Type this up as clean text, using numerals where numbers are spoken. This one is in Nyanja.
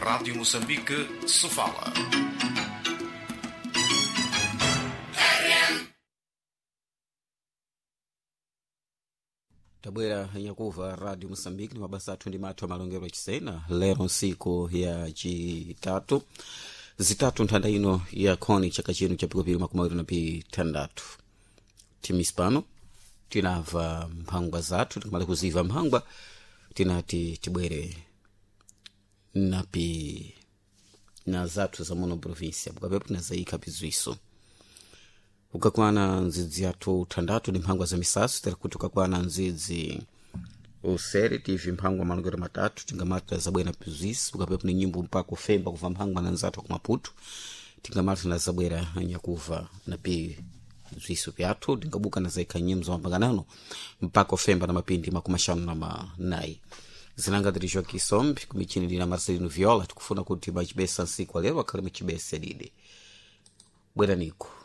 Rádio Moçambique se fala. Tabwera nyakuva Radio Moçambique ni mabasa athu ndi mathu amalongero achisena lero nsiku ya chitatu zitatu nthanda ino ya khoni chaka chino chapikopiri makumawiri na pitandatu timispano tinava mphangwa zathu tikamale kuziva mphangwa tinati tibwere napi na zathu za muno província bukapepo tinazayika pizwiso ukakwana nzidzi yathu thandatu ndi mphangwa za misasu tirakuti ukakwana nzidzi usere tive mphangwa malongero matatu tingamata zabwera pizwisi ukapepo ni nyimbo mpaka ufemba kuva mphangwa na nzathu ku Maputo tingamata na zabwera nyakuva na pi zwiso vyathu tingabuka na zaika nyimbo za mapanganano mpaka ufemba na mapindi makumashanu na manayi zinanga dirishwa kisombi kumichini dina Marcelino Viola tikufuna kuti machibesa nsiku alero akhale machibesa dide bwera niko